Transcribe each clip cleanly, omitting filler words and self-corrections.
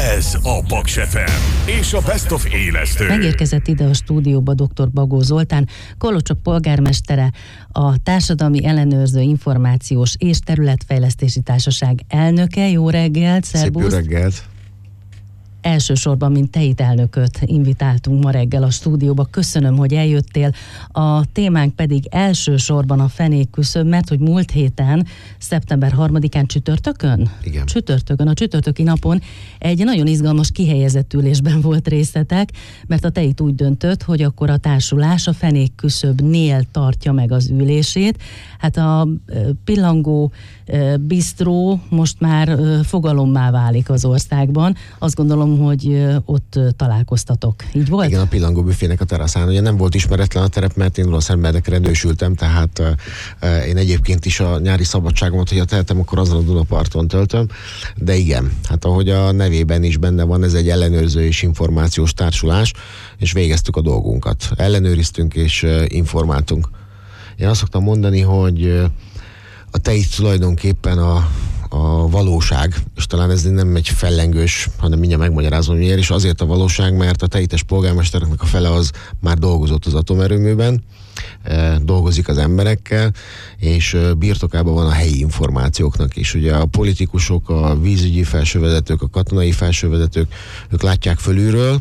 Ez a Paks FM és a Best of élesztő. Megérkezett ide a stúdióba dr. Bagó Zoltán, Kolocsa polgármestere, a Társadalmi Ellenőrző Információs és Területfejlesztési Társaság elnöke. Jó reggelt, szervusz! Szép jó reggelt! Elsősorban, mint TEIT elnököt invitáltunk ma reggel a stúdióba. Köszönöm, hogy eljöttél. A témánk pedig elsősorban a fenékküszöb, mert hogy múlt héten, szeptember 3-án csütörtökön? Igen. Csütörtökön, a csütörtöki napon egy nagyon izgalmas kihelyezett ülésben volt részletek, mert a TEIT úgy döntött, hogy akkor a társulás a fenékküszöbnél tartja meg az ülését. Hát a pillangó bisztró most már fogalommá válik az országban. Azt gondolom, hogy ott találkoztatok. Így volt? Igen, a pillangó büfének a teraszán. Ugye nem volt ismeretlen a terep, mert én Dunaszentbenedekre rendősültem, tehát én egyébként is a nyári szabadságomat, hogyha tehetem, akkor azon a Dunaparton töltöm. De igen, hát ahogy a nevében is benne van, ez egy ellenőrző és információs társulás, és végeztük a dolgunkat. Ellenőriztünk és informáltunk. Én azt szoktam mondani, hogy a TEIT tulajdonképpen a valóság, és talán ez nem egy fellengős, hanem mindjárt megmagyarázom miért, és azért a valóság, mert a TEIT-es polgármestereknek a fele az már dolgozott az atomerőműben, dolgozik az emberekkel, és birtokában van a helyi információknak is. Ugye a politikusok, a vízügyi felsővezetők, a katonai felsővezetők, ők látják fölülről,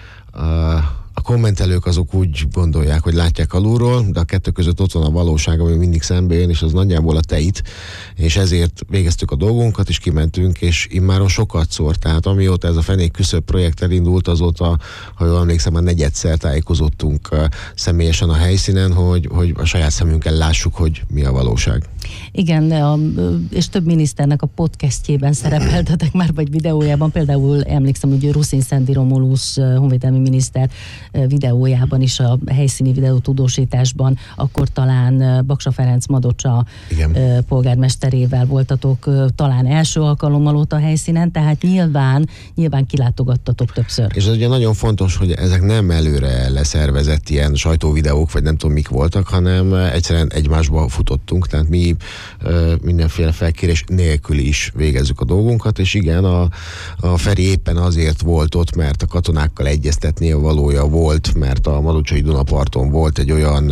a kommentelők azok úgy gondolják, hogy látják alulról, de a kettő között ott van a valóság, ami mindig szembe jön, és az nagyjából a TEIT, és ezért végeztük a dolgunkat, és kimentünk, és immáron sokat szor, tehát amióta ez a fenékküszöb projekt elindult, azóta, ha jól emlékszem, már negyedszer tájékozottunk személyesen a helyszínen, hogy a saját szemünkkel lássuk, hogy mi a valóság. Igen, és több miniszternek a podcastjében szerepeltetek már, vagy videójában, például emlékszem, hogy Ruszin Szendi Romulus honvédelmi miniszter videójában is, a helyszíni videótudósításban, akkor talán Baksa Ferenc Madocsa polgármesterével voltatok talán első alkalommal ott a helyszínen, tehát nyilván kilátogattatok többször. És ez ugye nagyon fontos, hogy ezek nem előre leszervezett ilyen sajtóvideók, vagy nem tudom mik voltak, hanem egyszerűen egymásba futottunk, tehát mi mindenféle felkérés nélkül is végezzük a dolgunkat, és igen, a Feri éppen azért volt ott, mert a katonákkal egyeztetnie valója volt, mert a Madocsai Dunaparton volt egy olyan,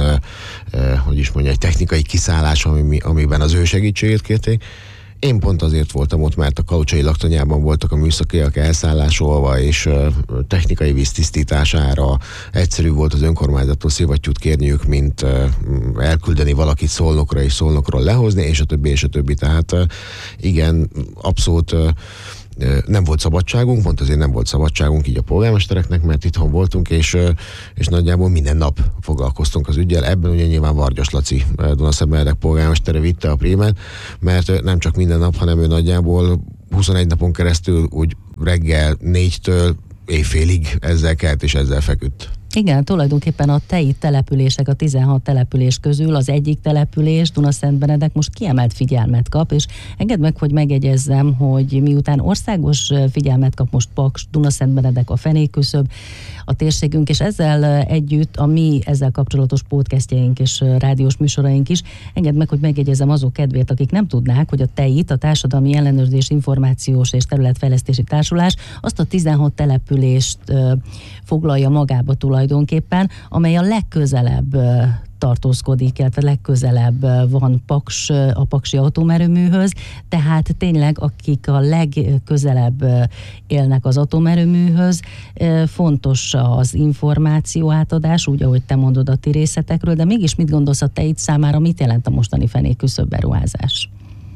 egy technikai kiszállás, amiben az ő segítségét kérték. Én pont azért voltam ott, mert a Kalocsai laktanyában voltak a műszakiak elszállásolva, és technikai víztisztítására egyszerű volt az önkormányzattól szivattyút kérniük, mint elküldeni valakit Szolnokra és Szolnokról lehozni, és a többi. Tehát igen, abszolút nem volt szabadságunk, pont azért nem volt szabadságunk így a polgármestereknek, mert itthon voltunk, és nagyjából minden nap foglalkoztunk az üggyel. Ebben ugye nyilván Vargyas Laci, Dunaszentbenedek polgármestere vitte a prímet, mert nem csak minden nap, hanem ő nagyjából 21 napon keresztül úgy reggel 4-től éjfélig ezzel kelt és ezzel feküdt. Igen, tulajdonképpen a TEIT települések, a 16 település közül az egyik település, Dunaszentbenedek most kiemelt figyelmet kap, és engedd meg, hogy megjegyezzem, hogy miután országos figyelmet kap most Paks, Dunaszentbenedek, a fenékküszöb, a térségünk, és ezzel együtt a mi ezzel kapcsolatos podcastjaink és rádiós műsoraink is, engedd meg, hogy megjegyezzem azok kedvéért, akik nem tudnák, hogy a TEIT, a Társadalmi Ellenőrzés Információs és Területfejlesztési Társulás azt a 16 települést foglalja magába tulajdonképpen, amely a legközelebb tartózkodik, illetve legközelebb van a paksi atomerőműhöz, tehát tényleg akik a legközelebb élnek az atomerőműhöz, fontos az információ átadás, úgy, ahogy te mondod a ti részletekről, de mégis mit gondolsz a TEIT számára, mit jelent a mostani fenékküszöb beruházás?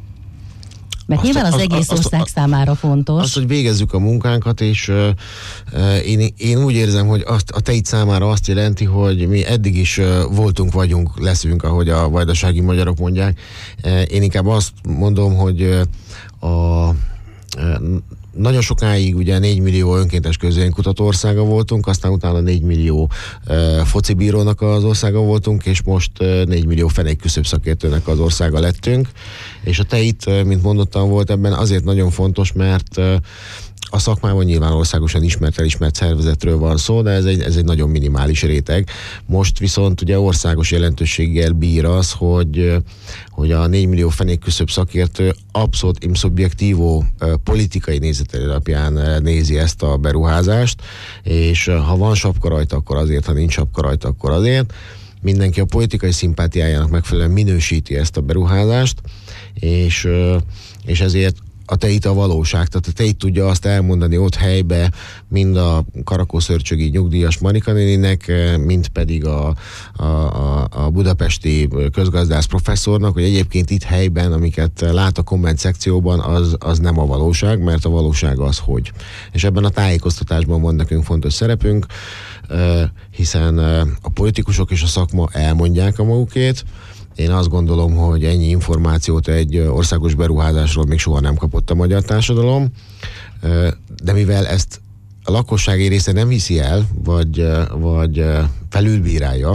Mert nyilván az egész ország számára fontos. Azt, hogy végezzük a munkánkat, és én úgy érzem, hogy a TEIT számára azt jelenti, hogy mi eddig is voltunk, vagyunk, leszünk, ahogy a vajdasági magyarok mondják. Én inkább azt mondom, hogy nagyon sokáig ugye 4 millió önkéntes közvéleménykutató országa voltunk, aztán utána 4 millió focibírónak az országa voltunk, és most 4 millió fenékküszöb szakértőnek az országa lettünk. És a TEIT, mint mondottam, volt ebben azért nagyon fontos, mert A szakmában nyilván országosan elismert szervezetről van szó, de ez egy nagyon minimális réteg. Most viszont ugye országos jelentőséggel bír az, hogy a 4 millió fenékküszöbb szakértő abszolút subjektívo politikai nézetei alapján nézi ezt a beruházást, és ha van sapka rajta, akkor azért, ha nincs sapka rajta, akkor azért. Mindenki a politikai szimpátiájának megfelelően minősíti ezt a beruházást, és ezért a TEIT a valóság, tehát a TEIT tudja azt elmondani ott helybe, mind a karakószörcsögi nyugdíjas Marika néninek, mind pedig a budapesti közgazdász professzornak, hogy egyébként itt helyben, amiket lát a komment szekcióban, az nem a valóság, mert a valóság az, hogy. És ebben a tájékoztatásban van nekünk fontos szerepünk, hiszen a politikusok és a szakma elmondják a magukét. Én azt gondolom, hogy ennyi információt egy országos beruházásról még soha nem kapott a magyar társadalom, de mivel ezt a lakossági része nem hiszi el, vagy felülbírálja,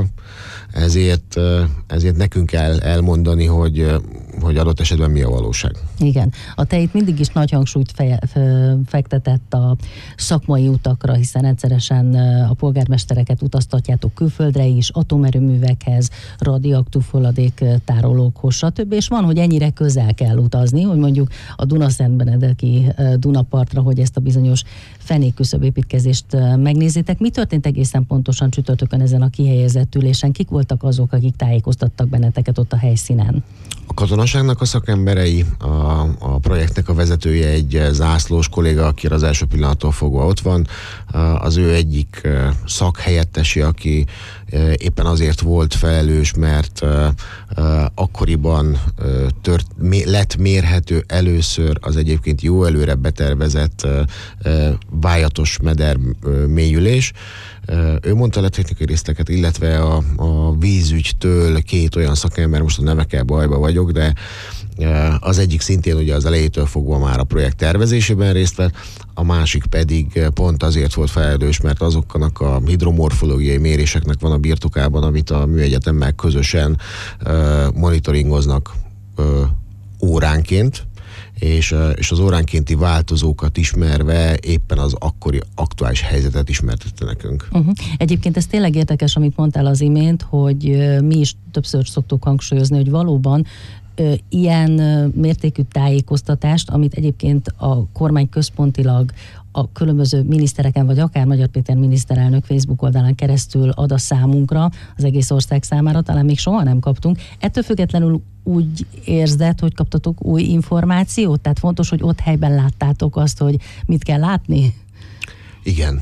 ezért nekünk kell elmondani, hogy adott esetben mi a valóság. Igen. A TEIT mindig is nagy hangsúlyt fektetett a szakmai utakra, hiszen egyszeresen a polgármestereket utaztatjátok külföldre is, atomerőművekhez, radioaktív hulladéktárolókhoz, stb. És van, hogy ennyire közel kell utazni, hogy mondjuk a Dunaszentbenedeki Dunapartra, hogy ezt a bizonyos fenékküszöbb építkezést megnézzétek. Mi történt egészen pontosan csütörtökön ezen a kihelyezett ülésen? Kik voltak azok, akik tájékoztattak benneteket ott a helyszínen? A katonaságnak a szakemberei, a projektnek a vezetője egy zászlós kolléga, aki az első pillanattól fogva ott van, az ő egyik szakhelyettesi, aki éppen azért volt felelős, mert akkoriban lett mérhető először az egyébként jó előre betervezett vájatos meder mélyülés. Ő mondta le technikai részleteket, illetve a vízügytől 2 olyan szakember, most a nevekkel bajba vagyok, de az egyik szintén ugye az elejétől fogva már a projekt tervezésében részt vett, a másik pedig pont azért volt felelős, mert azoknak a hidromorfológiai méréseknek van a birtokában, amit a műegyetemmel közösen monitoringoznak óránként, és az óránkénti változókat ismerve éppen az akkori aktuális helyzetet ismertette nekünk. Egyébként ez tényleg érdekes, amit mondtál az imént, hogy mi is többször szoktuk hangsúlyozni, hogy valóban ilyen mértékű tájékoztatást, amit egyébként a kormány központilag a különböző minisztereken, vagy akár Magyar Péter miniszterelnök Facebook oldalán keresztül ad a számunkra, az egész ország számára, talán még soha nem kaptunk. Ettől függetlenül úgy érzed, hogy kaptatok új információt? Tehát fontos, hogy ott helyben láttátok azt, hogy mit kell látni? Igen.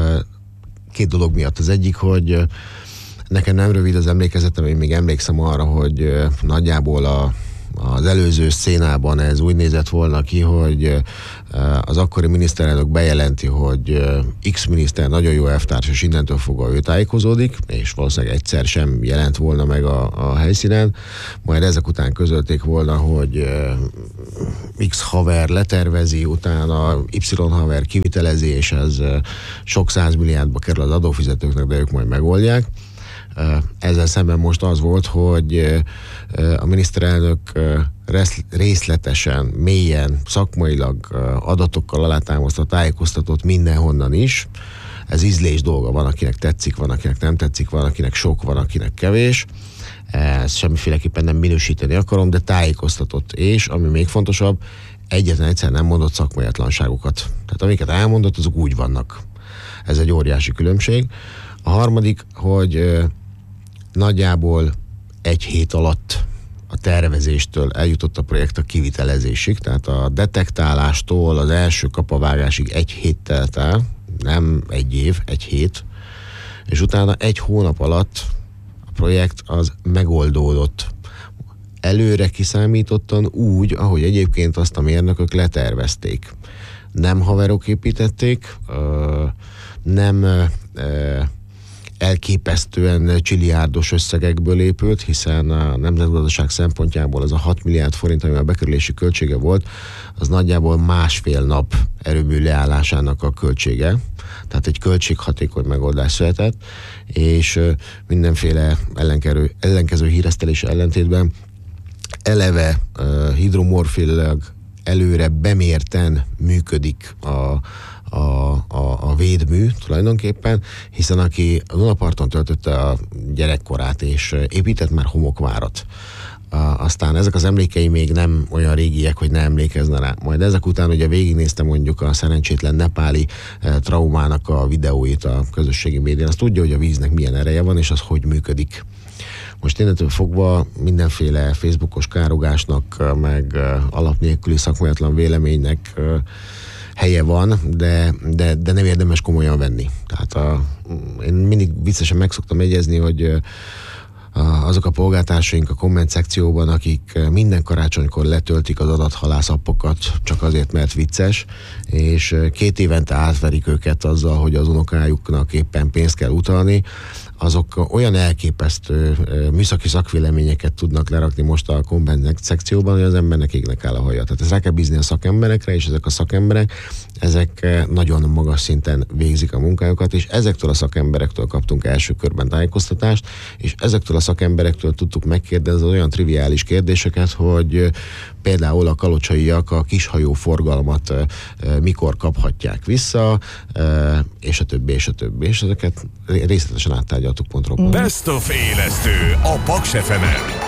2 dolog miatt. Az egyik, hogy nekem nem rövid az emlékezetem, én még emlékszem arra, hogy nagyjából az előző szénában ez úgy nézett volna ki, hogy az akkori miniszterelnök bejelenti, hogy X miniszter nagyon jó elvtárs, és innentől fogva ő tájékozódik, és valószínűleg egyszer sem jelent volna meg a helyszínen. Majd ezek után közölték volna, hogy X haver letervezi, utána Y haver kivitelezi, és ez sok 100 milliárdba kerül az adófizetőknek, de ők majd megoldják. Ezzel szemben most az volt, hogy a miniszterelnök részletesen, mélyen, szakmailag adatokkal alátámasztva tájékoztatott mindenhonnan is. Ez ízlés dolga, van, akinek tetszik, van, akinek nem tetszik, van, akinek sok, van, akinek kevés. Ezt semmiféleképpen nem minősíteni akarom, de tájékoztatott, és ami még fontosabb, egyetlen egyszer nem mondott szakmaiatlanságokat. Tehát amiket elmondott, azok úgy vannak. Ez egy óriási különbség. A harmadik, hogy nagyjából 1 hét alatt a tervezéstől eljutott a projekt a kivitelezésig, tehát a detektálástól az első kapavágásig 1 hét telt el, nem 1 év, 1 hét, és utána 1 hónap alatt a projekt az megoldódott. Előre kiszámítottan úgy, ahogy egyébként azt a mérnökök letervezték. Nem haverok építették, nem elképesztően csiliárdos összegekből épült, hiszen a nemzetgazdaság szempontjából az a 6 milliárd forint, ami a bekerülési költsége volt, az nagyjából 1,5 nap erőmű leállásának a költsége. Tehát egy költséghatékony megoldás született, és mindenféle ellenkező híresztelés ellentétben eleve hidromorfilag előre bemérten működik a védmű tulajdonképpen, hiszen aki a Dunaparton töltötte a gyerekkorát és épített már homokvárat, aztán ezek az emlékei még nem olyan régiek, hogy ne emlékezne rá. Majd ezek után ugye végignéztem mondjuk a szerencsétlen nepáli traumának a videóit a közösségi médián, azt tudja, hogy a víznek milyen ereje van, és az hogy működik. Most innentől fogva mindenféle Facebookos károgásnak, meg alap nélküli szakmaiatlan véleménynek helye van, de nem érdemes komolyan venni. Tehát én mindig viccesen meg szoktam jegyezni, hogy azok a polgártársaink a komment szekcióban, akik minden karácsonykor letöltik az adathalász appokat csak azért, mert vicces, és 2 évente átverik őket azzal, hogy az unokájuknak éppen pénzt kell utalni, azok olyan elképesztő műszaki szakvéleményeket tudnak lerakni most a komment szekcióban, hogy az embernek égnek áll a haja. Tehát ezt rá kell bízni a szakemberekre, és ezek a szakemberek, ezek nagyon magas szinten végzik a munkájukat, és ezektől a szakemberektől kaptunk első körben tájékoztatást, és ezektől a szakemberektől tudtuk megkérdezni olyan triviális kérdéseket, hogy például a kalocsaiak a kishajó forgalmat mikor kaphatják vissza, és a többi, és a többi. És ezeket részletesen áttárgyaltuk pontról. Best of élesztő a Paks FM-en.